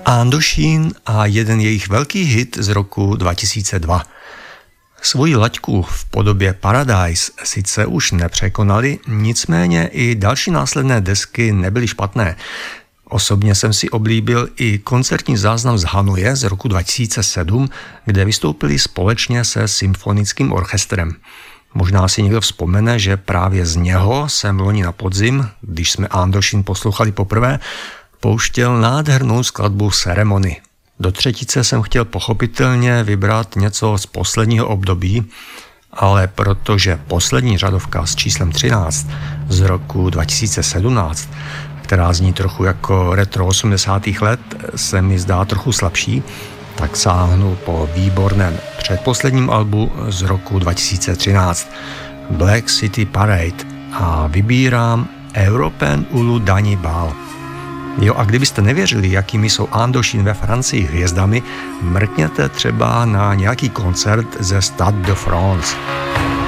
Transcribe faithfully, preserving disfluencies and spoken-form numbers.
Indochine a jeden jejich velký hit z roku dva tisíce dva. Svoji laťku v podobě Paradise sice už nepřekonali, nicméně i další následné desky nebyly špatné. Osobně jsem si oblíbil i koncertní záznam z Hanoje z roku dva tisíce sedm, kde vystoupili společně se symfonickým orchestrem. Možná si někdo vzpomene, že právě z něho jsem loni na podzim, když jsme Indochine poslouchali poprvé, pouštěl nádhernou skladbu Ceremony. Do třetice jsem chtěl pochopitelně vybrat něco z posledního období, ale protože poslední řadovka s číslem třináct z roku dva tisíce sedmnáct, která zní trochu jako retro osmdesátých let, se mi zdá trochu slabší, tak sáhnu po výborném předposledním albu z roku dva tisíce třináct Black City Parade a vybírám European Ulu Dani Bal. Jo, a kdybyste nevěřili, jakými jsou Indochine ve Francii hvězdami, mrkněte třeba na nějaký koncert ze Stade de France.